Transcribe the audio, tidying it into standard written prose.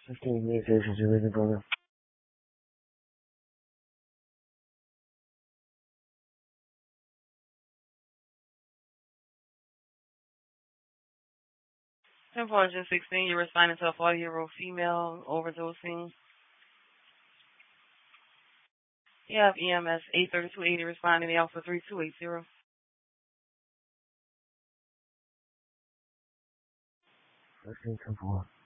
communication to the program. 10-4-16, you're responding to a 40-year-old female overdosing. You have EMS 83280 responding to Alpha 3280. Okay, 10-4.